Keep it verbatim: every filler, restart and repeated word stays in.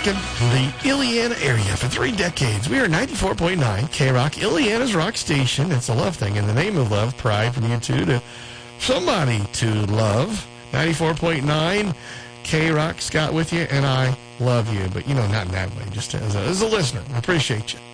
rocking the Illiana area for three decades. We are ninety-four point nine K-Rock, Illiana's rock station. It's a love thing. In the name of love, pride from you two to somebody to love. ninety-four point nine K-Rock, Scott with you, and I love you. But, you know, not in that way, just as a, as a listener. I appreciate you.